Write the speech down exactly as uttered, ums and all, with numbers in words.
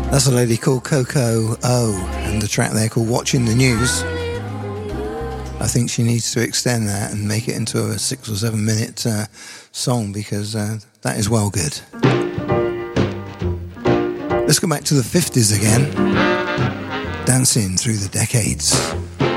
That's a lady called Coco O, and the track there called Watching the News. I think she needs to extend that and make it into a six or seven minute uh, song, because uh, that is well good. Let's go back to the fifties again. Dancing through the decades.